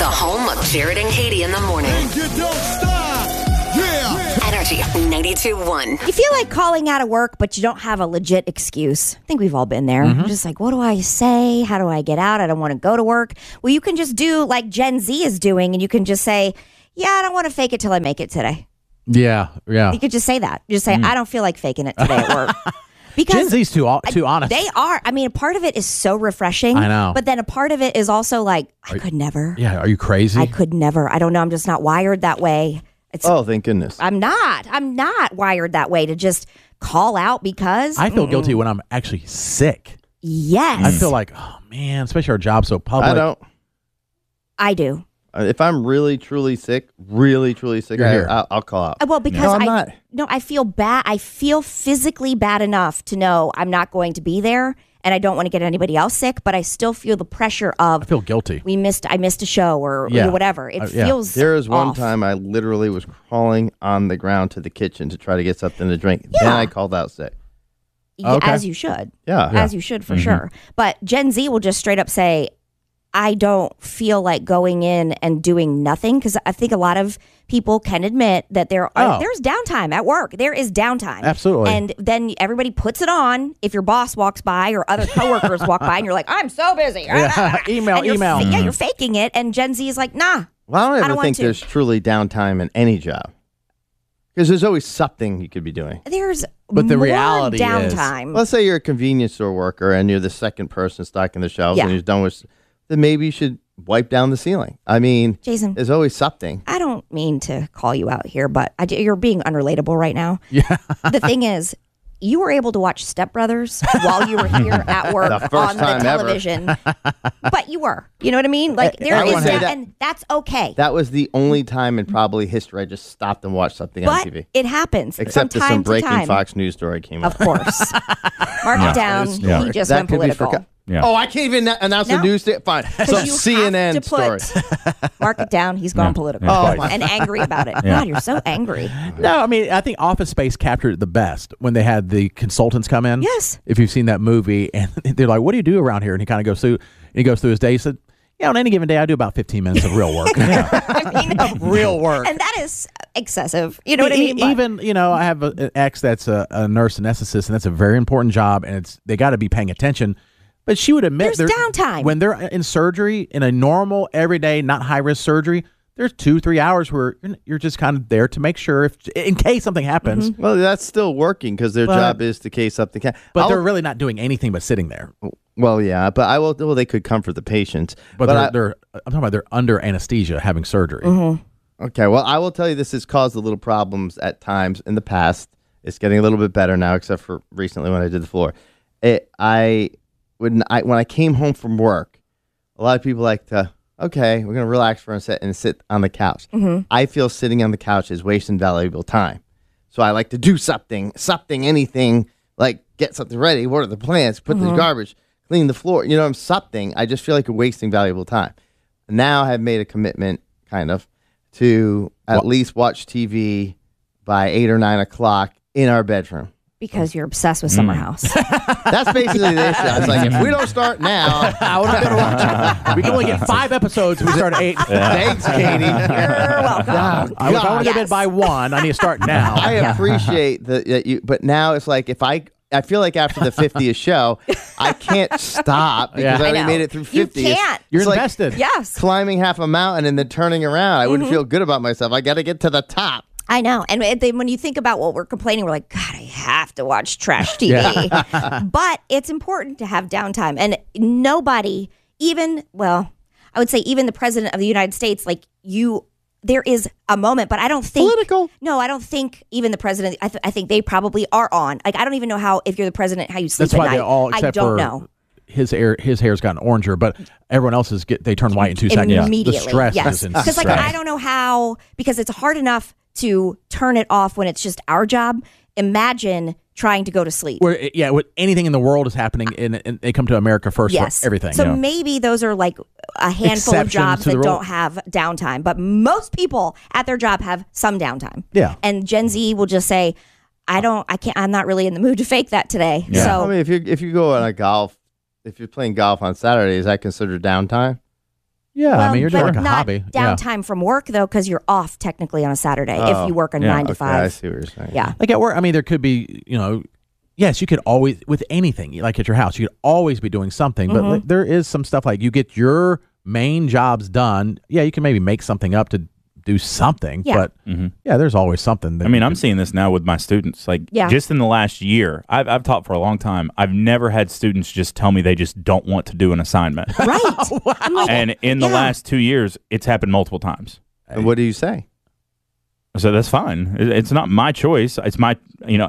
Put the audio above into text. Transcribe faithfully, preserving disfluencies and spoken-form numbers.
home of Jared and Katie in the morning. You don't stop. Yeah. Energy ninety-two point one. You feel like calling out of work, but you don't have a legit excuse. I think we've all been there. Mm-hmm. Just like, what do I say? How do I get out? I don't want to go to work. Well, you can just do like Gen Z is doing, and you can just say, yeah, I don't want to fake it till I make it today. Yeah, yeah. You could just say that. Just say, I don't feel like faking it today at work. Because Gen Z's too o- too honest. They are. I mean, a part of it is so refreshing. I know. But then a part of it is also like, I Are- could never. Yeah, are you crazy? I could never. I don't know. I'm just not wired that way. It's, Oh, thank goodness. I'm not. I'm not wired that way to just call out because. I feel guilty when I'm actually sick. Yes. I feel like, oh man, especially our job's so public. I don't. I do. Uh, If I'm really, truly sick, really, truly sick, You're I, here. I'll, I'll call out. Uh, Well, because No, I'm I not. no, I feel bad. I feel physically bad enough to know I'm not going to be there, and I don't want to get anybody else sick. But I still feel the pressure of I feel guilty. we missed. I missed a show or, Yeah. or whatever. It Uh, yeah. feels. There was one off. time I literally was crawling on the ground to the kitchen to try to get something to drink. Then Yeah. I called out sick. Yeah, Okay. as you should. Yeah. As you should for sure. But Gen Z will just straight up say, I don't feel like going in and doing nothing, because I think a lot of people can admit that there are Oh. there's downtime at work. There is downtime. Absolutely. And then everybody puts it on if your boss walks by or other coworkers walk by and you're like, I'm so busy. Yeah. Email, And you're email. fa- yeah, you're faking it. And Gen Z is like, nah. Well, I don't I ever don't want think to. there's truly downtime in any job. Because there's always something you could be doing. There's But the more reality is- downtime. Let's say you're a convenience store worker and you're the second person stocking the shelves Yeah. and you're done with, then maybe you should wipe down the ceiling. I mean, Jason, there's always something. I don't mean to call you out here, but I, you're being unrelatable right now. Yeah. The thing is, you were able to watch Step Brothers while you were here at work The first on the time ever. television. But you were. You know what I mean? Like there Everyone is had that, that- and that's okay. That was the only time in probably history I just stopped and watched something on but T V. it happens Except from if time some breaking to time. Fox News story came Of out. course. Mark it down. Yeah. He just That went could be political. forgot- Yeah. Oh, I can't even announce No. the news. St- Fine. 'Cause So you C N N have to put- story. Mark it down. He's gone political. Oh, my- and angry about it. Yeah. God, you're so angry. No, I mean, I think Office Space captured it the best when they had the consultants come in. Yes. If you've seen that movie, and they're like, "What do you do around here?" And he kind of goes through. He goes through his day. He said, "Yeah, on any given day, I do about fifteen minutes of real work. I mean, real work." and that is excessive. You know what I E- mean? But- Even you know, I have a, an ex that's a, a nurse anesthetist, and that's a very important job, and it's they got to be paying attention. But she would admit There's they're- downtime. when they're in surgery, in a normal, everyday, not high risk surgery. There's two, three hours where you're- you're just kind of there to make sure, if in case something happens. Mm-hmm. Well, that's still working because their But- job is to case something. Can- But I'll- they're really not doing anything but sitting there. well, yeah, but I will. Well, they could comfort the patients. But, But they're, I- they're, I'm talking about they're under anesthesia having surgery. Mm-hmm. Okay, well, I will tell you this has caused a little problems at times in the past. It's getting a little bit better now, except for recently when I did the floor. It, I when I when I came home from work, a lot of people like to, okay, we're gonna relax for a second and sit on the couch. Mm-hmm. I feel sitting on the couch is wasting valuable time, so I like to do something, something, anything, like get something ready. What are the plans? Put Mm-hmm. the garbage, clean the floor. You know, I'm something. I just feel like you're wasting valuable time. Now I have made a commitment, kind of, to at What? least watch T V by eight or nine o'clock in our bedroom. because you're obsessed with Summer House. That's basically the issue. I was like, if we don't start now, I would have been watching. We can only get five episodes. We start at eight. thanks, Katie. You're welcome. Oh, I, if I want to God. go to bed by one, I need to start now. I appreciate the, that you, but now it's like if I, I feel like after the fiftieth show, I can't stop because Yeah. I I already know. made it through You fifty. It's- can't. You're it's like invested. Yes. climbing half a mountain and then turning around. I wouldn't feel good about myself. I got to get to the top. I know. And it- then when you think about what we're complaining, we're like, God, I have to watch trash T V. But it's important to have downtime. And nobody, even, well, I would say even the president of the United States, like you, there is a moment, but I don't think. Political. No, I don't think even the president, I, th- I think they probably are on. Like, I don't even know how, if you're the president, how you sleep That's at why night. they all, I except don't for know. his hair, his hair's gotten oranger, but everyone else's get they turn white in two seconds. Immediately. The stress yes. is insane. Because like I don't know how, because it's hard enough to turn it off when it's just our job. Imagine trying to go to sleep. Where, yeah, what anything in the world is happening, and, and they come to America first Yes. for everything. So yeah. maybe those are like a handful of Exceptions jobs to the that rule. don't have downtime, but most people at their job have some downtime. Yeah. And Gen Z will just say, I don't, I can't, I'm not really in the mood to fake that today. Yeah. So I mean, if you if you go on a golf, if you're playing golf on Saturday, is that considered downtime? Yeah, I Well, mean, you're but doing like a not hobby. Yeah. downtime from work though, because you're off technically on a Saturday Oh, if you work a yeah, nine to Okay, five. I see what you're saying. Yeah. Like at work, I mean, there could be, you know, yes, you could always, with anything, like at your house, you could always be doing something. But Mm-hmm. like, there is some stuff like you get your main jobs done. Yeah, you can maybe make something up to do something. Yeah. But yeah, there's always something. That I mean, you I'm could- seeing this now with my students. Like, Yeah. just in the last year, I've, I've taught for a long time. I've never had students just tell me they just don't want to do an assignment. Right. I'm like, And in the Yeah. last two years, it's happened multiple times. And what do you say? So that's fine. It- It's not my choice. It's my, you know,